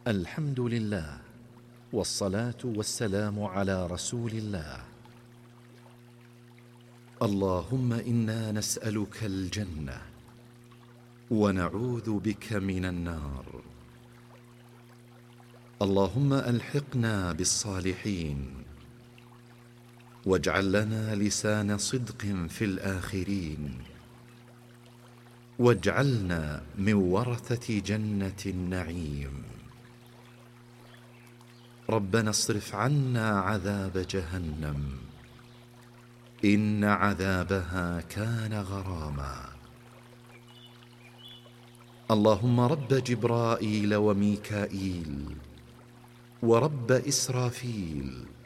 الحمد لله، والصلاة والسلام على رسول الله. اللهم إنا نسألك الجنة ونعوذ بك من النار. اللهم ألحقنا بالصالحين، واجعل لنا لسان صدق في الآخرين، واجعلنا من ورثة جنة النعيم. ربنا اصرف عنا عذاب جهنم، إن عذابها كان غراما. اللهم رب جبرائيل وميكائيل ورب إسرافيل